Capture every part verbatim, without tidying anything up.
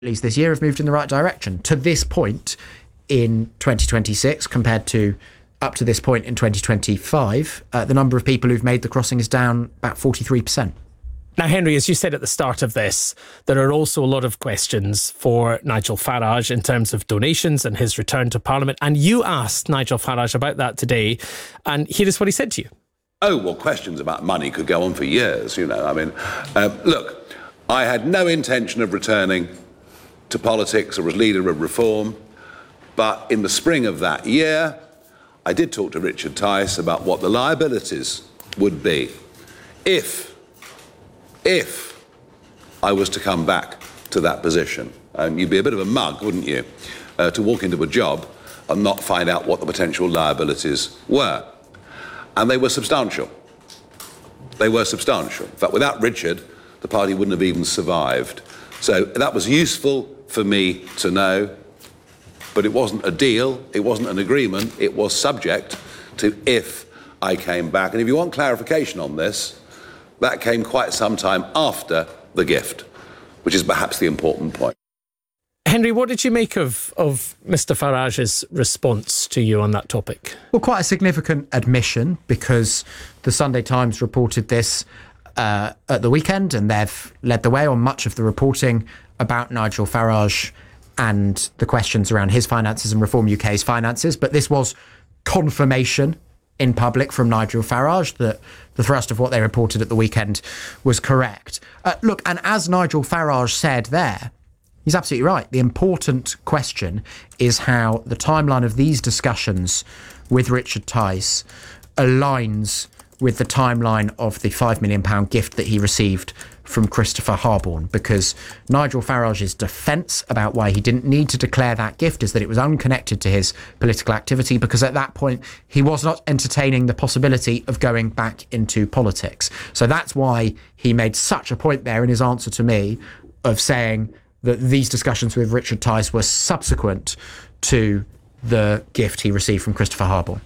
least this year, have moved in the right direction. To this point in twenty twenty-six, compared to up to this point in twenty twenty-five, uh, the number of people who've made the crossing is down about forty-three percent. Now, Henry, as you said at the start of this, there are also a lot of questions for Nigel Farage in terms of donations and his return to Parliament. And you asked Nigel Farage about that today. And here is what he said to you. Oh, well, questions about money could go on for years, you know. I mean, uh, look, I had no intention of returning to politics or as leader of Reform. But in the spring of that year, I did talk to Richard Tice about what the liabilities would be if, if I was to come back to that position. And you'd be a bit of a mug, wouldn't you, uh, to walk into a job and not find out what the potential liabilities were. And they were substantial. They were substantial. In fact, without Richard, the party wouldn't have even survived. So that was useful for me to know. But it wasn't a deal, it wasn't an agreement, it was subject to if I came back. And if you want clarification on this, that came quite some time after the gift, which is perhaps the important point. Henry, what did you make of, of Mr Farage's response to you on that topic? Well, quite a significant admission, because the Sunday Times reported this uh, at the weekend, and they've led the way on much of the reporting about Nigel Farage and the questions around his finances and Reform U K's finances. But this was confirmation in public from Nigel Farage that the thrust of what they reported at the weekend was correct. Uh, look, and as Nigel Farage said there, he's absolutely right. The important question is how the timeline of these discussions with Richard Tice aligns with the timeline of the five million pounds gift that he received from Christopher Harborne, because Nigel Farage's defence about why he didn't need to declare that gift is that it was unconnected to his political activity, because at that point he was not entertaining the possibility of going back into politics. So that's why he made such a point there in his answer to me of saying that these discussions with Richard Tice were subsequent to the gift he received from Christopher Harborne.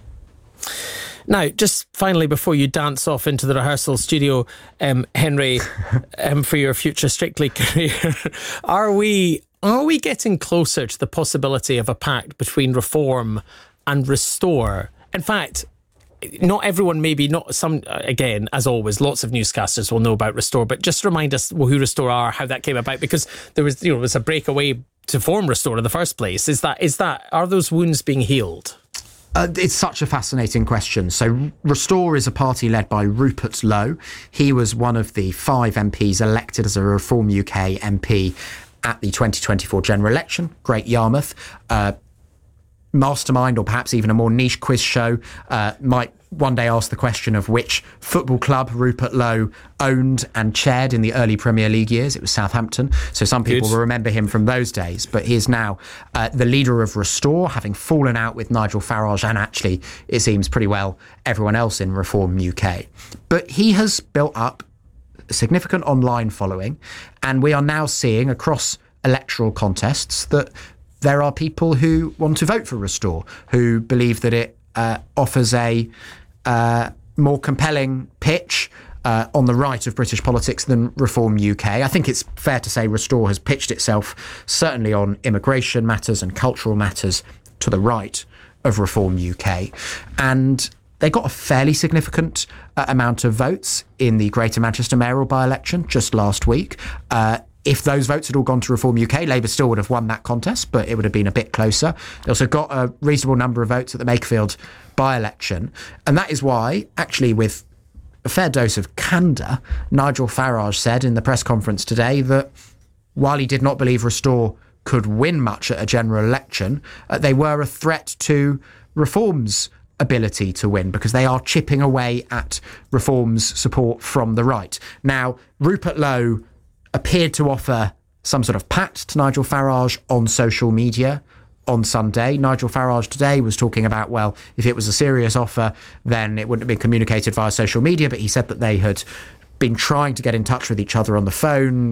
Now, just finally, before you dance off into the rehearsal studio, um, Henry, um, for your future Strictly career, are we are we getting closer to the possibility of a pact between Reform and Restore? In fact, not everyone, maybe not some, again, as always, lots of newscasters will know about Restore, but just remind us who Restore are, how that came about, because there was, you know, was a breakaway to form Restore in the first place. Is that, is that, are those wounds being healed? Uh, it's such a fascinating question. So Restore is a party led by Rupert Lowe. He was one of the five M Ps elected as a Reform U K M P at the twenty twenty-four general election. Great Yarmouth. Uh, mastermind, or perhaps even a more niche quiz show, uh, might one day ask the question of which football club Rupert Lowe owned and chaired in the early Premier League years. It was Southampton. So some people Good. will remember him from those days. But he is now uh, the leader of Restore, having fallen out with Nigel Farage and actually, it seems pretty well, everyone else in Reform U K. But he has built up a significant online following, and we are now seeing across electoral contests that there are people who want to vote for Restore, who believe that it uh, offers a uh, more compelling pitch uh, on the right of British politics than Reform U K. I think it's fair to say Restore has pitched itself, certainly on immigration matters and cultural matters, to the right of Reform U K. And they got a fairly significant uh, amount of votes in the Greater Manchester mayoral by-election just last week. Uh, If those votes had all gone to Reform U K, Labour still would have won that contest, but it would have been a bit closer. They also got a reasonable number of votes at the Makerfield by-election. And that is why, actually, with a fair dose of candour, Nigel Farage said in the press conference today that while he did not believe Restore could win much at a general election, uh, they were a threat to Reform's ability to win, because they are chipping away at Reform's support from the right. Now, Rupert Lowe appeared to offer some sort of pact to Nigel Farage on social media on Sunday. Nigel Farage today was talking about, well, if it was a serious offer, then it wouldn't have been communicated via social media, but he said that they had been trying to get in touch with each other on the phone,